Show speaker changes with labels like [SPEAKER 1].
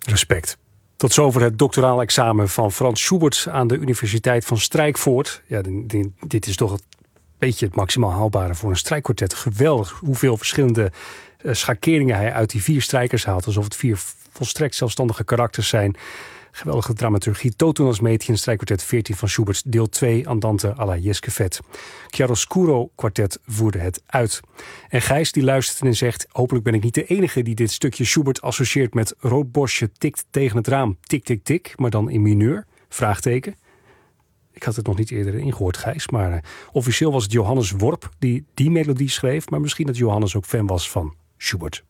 [SPEAKER 1] Respect. Tot zover het doctoraal examen van Frans Schubert aan de Universiteit van Strijkvoort. Ja, dit is toch een beetje het maximaal haalbare voor een strijkkwartet. Geweldig hoeveel verschillende schakeringen hij uit die 4 strijkers haalt. Alsof het 4 volstrekt zelfstandige karakters zijn. Geweldige dramaturgie. Toto als Mädchen, strijkkwartet 14 van Schubert, deel 2, Andante à la Jeskevet. Chiaroscuro kwartet voerde het uit. En Gijs die luistert en zegt: hopelijk ben ik niet de enige die dit stukje Schubert associeert met rood bosje tikt tegen het raam. Tik, tik, tik, maar dan in mineur? Vraagteken. Ik had het nog niet eerder ingehoord, Gijs, maar officieel was het Johannes Worp die melodie schreef, maar misschien dat Johannes ook fan was van Schubert.